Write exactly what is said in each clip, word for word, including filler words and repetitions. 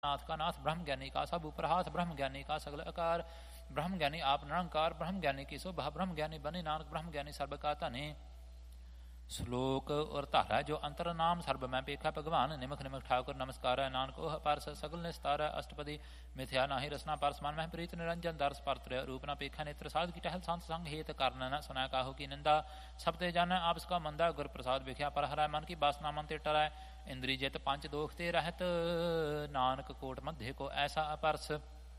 नाथ का नाथ ब्रह्म ज्ञानी का सब ऊपर हाथ ब्रह्म ज्ञानी का सगल आकार ब्रह्म ज्ञानी आप निरंकार ब्रह्म ज्ञानी की शोभा ब्रह्म ज्ञानी बने नानक ब्रह्म ज्ञानी सर्व का धने। श्लोक और धारा जो अंतर नाम सर्व मैं पेखा भगवान निमख निमख ठाकुर नमस्कार है नानक ओह पारस सगल निस्तार अष्टपदी मिथ्या नाहि रसना पारस मान मह प्रीत निरंजन दर्श परत्र रूप न पेखा नेत्र साध की टहल संत संग हेत कारण न सुना काहू की निंदा सब ते जान आपस का मंदा गुर प्रसाद विख्या पर हराय मन की बासना मन ते टराय इंद्री जित पंच दोख ते रहत नानक कोट मध्य को ऐसा अपरस।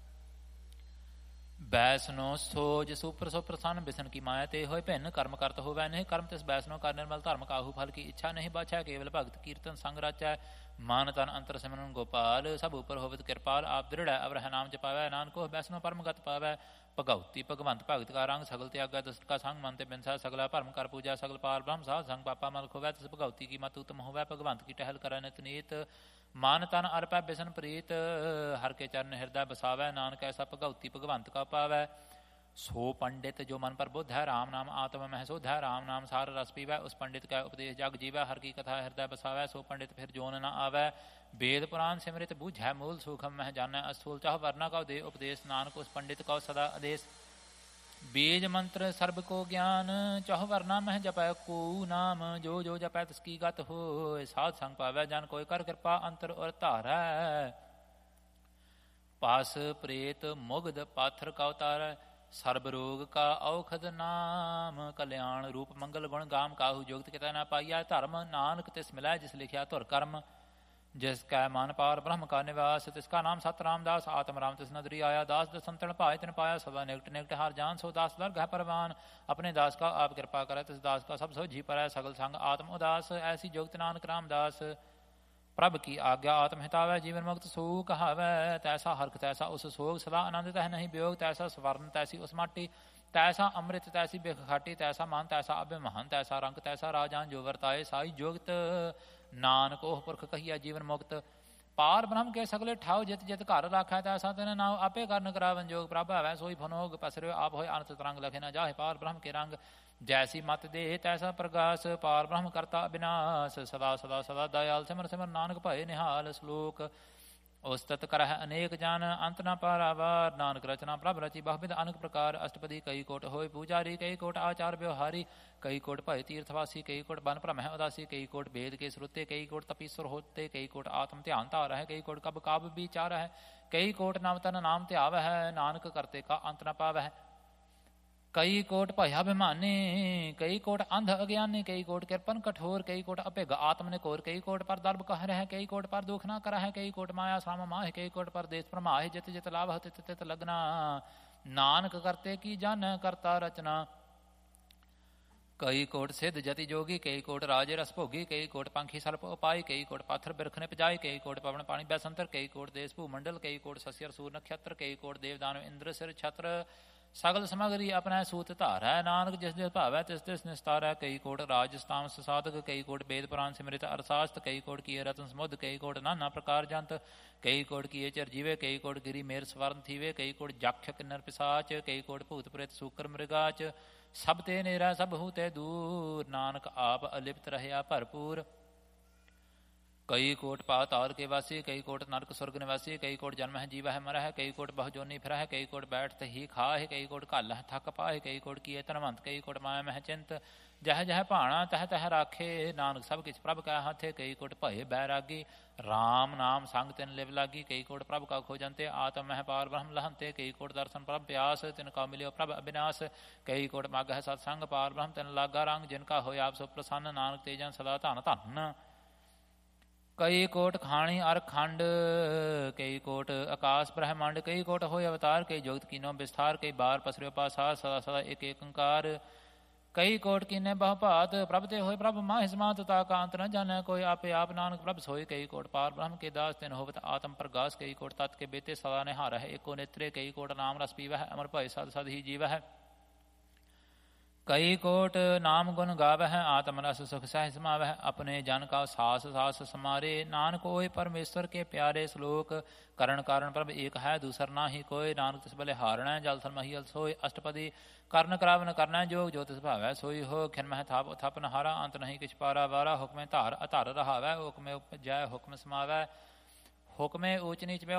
बैसनो सोज सुपर सो प्रसन्न बिसन की माया ते होय भिन्न कर्म करत होवै नहीं कर्म तिस बैसनो कर निर्मल धर्म काहू फल की इच्छा नहीं बाछा केवल भगत कीर्तन संग राचै मान तन अंतर सिमरन गोपाल सब ऊपर होवत कृपाल आप दृढ़ अवरह नाम जपावै नानको बैसनो परम गत पावै भगवती भगवंत भगत का रंग सगल त्यागा दुष्ट का संग मन ते बिनसा सगला भरम कर पूजा सगल पार ब्रह्म साध संग पापा मल खोवै तिस भगवती की मत उत्तम होवै भगवंत की टहल करै नित नीत मान तन अरपै बिसन प्रीत हर के चरण हृदय बसावै नानक ऐसा भगवती भगवंत का पावै। सो पंडित जो मन पर बुद्ध है राम नाम आत्म मह शोध है राम नाम सार रस पीवै उस पंडित का उपदेश जग जीवै हर की कथा हृदय बसावै सो पंडित फिर जोन न आवै वेद पुराण सिमरित बूझै मूल सूखम मह जानੈ अस्थूल चाह वर्णा का दे उपदेश नानक उस पंडित का सदा आदेश बीज मंत्र सर्ब को ज्ञान चाह वर्णा मह जपै को नाम जो जो जपै तिसकी गत हो साध संग पावै जन कोई कर कृपा अंतर और धारै पास प्रेत मुग्ध पाथर का उतारै सर्ब रोग का औखद नाम कल्याण रूप मंगल गुण गाम काहू जोगत कितै न पाइया धर्म नानक तिस मिलै जिस लिखिया तुर कर्म जिसका मान पार ब्रह्म का निवास तिसका नाम सत रामदास आत्म राम तिस नदरी आया दास दसंतन पाए तिन पाया सदा निकट निकट हार जान सो दास दर्ग है परवान अपने दास का आप कृपा करे तिस दास का सब सो जी पर सगल संग आत्म उदास ऐसी जोगत नानक रामदास प्रभ की आज्ञा आत्म हितावै जीवन मुक्त सो कहावै तैसा हरख तैसा उस सोग सदा आनंद तह नहीं वियोग तैसा स्वर्ण तैसी उस माटी तैसा अमृत तैसी बिख खाटी तैसा मान तैसा अभिमान तैसा रंग तैसा राजान जो वर्ताए साई जोगत नानक ओह पुरख कहिया जीवन मुक्त पार ब्रह्म के सगले ठाव जित जित घर राखै तैसा तेन नाव आपे करन करावन जोग प्रभ है सोई फनोग पसरो आप होय अनंत तरंग लखे न जाहे पार ब्रह्म के रंग जैसी मत दे तैसा प्रकाश पार ब्रह्म करता अविनाश सदा सदा सदा दयाल सिमर सिमर नानक भय निहाल। श्लोक औस्तत करह अनेक जान अंत न पारावार नानक रचना प्रभ रचि बहुविध अनेक प्रकार अष्टपदी कई कोट होय पूजारी कई कोट आचार व्यवहारी कई कोट भय तीर्थवासी कई कोट बन भ्रम उदासी कई कोट वेद के श्रुते कई कोट तपीश्वर होते कई कोट आत्म ध्यान धार है कई कोट कब काब विचार है कई कोट नाम तन नाम त्याव है नानक करते का अंत न पाव है कई कोट भयाभिमानी कई कोट अंध अज्ञानी कई कोट कृपन कठोर कई कोट अभिग आत्म निकोर कई कोट पर दर्भ कह रह कई कोट पर दुख न कर है कई कोट माया श्राम माह कई कोट पर देश प्रमाह जित जित लाभ तित तित लगना नानक करते की जन करता रचना कई कोट सिद्ध जति जोगी कई कोट राजे रस भोगी कई कोट पंखी सर्प उपाय कई कोट पाथर बिरख ने पिजाई कई कोट पवन पानी बैसंतर कई कोट देश भूमंडल कई कोट सस्यर सूर नक्षत्र कई कोट देवदानव इंद्र सिर छत्र सगल समगरी अपना सूत धार है नानक जिस जिस भावै तिस तिस निस्तार है कई कोट राजस्थान साधक कई कोट वेद पुराण सिमृत अरसास्त कई कोट किए रतन समुद्र कई कोट नाना प्रकार जंत कई कोट किए चिरजीवे कई कोट गिरी मेर स्वर्ण थीवे कई कोट जक्ष किन्नर पिसाच कई कोट भूत प्रेत सूकर मृगाच सब ते नेरा सब हूते दूर नानक आप अलिप्त रहया भरपूर कई कोट पाताल के वासी कई कोट नरक स्वर्ग निवासी कई कोट जन्म है जीवा है मर है कई कोट बहुजोनी फिर है कई कोट बैठ ही खा है कई कोट घल है थक पाए कई कोट किए तनवंत कई कोट माया मह चिंत जह जह भाणा तह तह राखे नानक सब किछ प्रभ का हाथे कई कोट भय बैरागी राम नाम संग तिन लिव लागी कई कोट प्रभ का खोजंते आत्म मह पार ब्रह्म लहंते कई कोट दर्शन प्रभ प्यास तिनका मिलियो प्रभ अविनाश कई कोट मग है सत्संग पार ब्रह्म तिन लागा रंग जिनका होय आप सो प्रसन्न नानक तेजन सदा धन धन कई कोट खाणी अर खंड कई कोट आकाश ब्रह्मांड कई कोट होय अवतार कई जोगत कीनो विस्तार कई बार पसरो पासा सदा सदा एक एक अंकार कई कोट कीने बहुभात प्रभ ते होय प्रभ माहि समात ता का अंत न जाने कोई आपे आप नानक प्रभ सोय कई कोट पार ब्रह्म के दास तिन होवत आत्म प्रगास कई कोट तत् के बेते सदा निहार है एको नेत्रे कई कोट नाम रस पीवह अमर भय सद सद ही जीवह कई कोट नाम गुण गावह आत्म रस सुख सह समावह अपने जन का सास सास समारे नानक होय परमेश्वर के प्यारे। श्लोक करण कारण प्रभ एक है दूसर ना ही कोई नानक तिस बले हारणै जल थल महियल सोय अष्टपदी कर्ण करावन करना जोग जो तिस भावै सोई हो खिन मह थाप थपन हारा अंत नहीं किछ पारा वारा हुक्मे धार अधर रहावै हुक्मे उपजय हुक्म समावै हुक्मे ऊच नीच